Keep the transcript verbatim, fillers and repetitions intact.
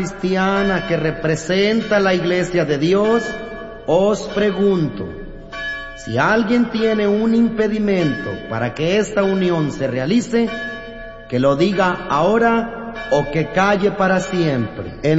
cristiana que representa la Iglesia de Dios, os pregunto, si alguien tiene un impedimento para que esta unión se realice, que lo diga ahora o que calle para siempre. En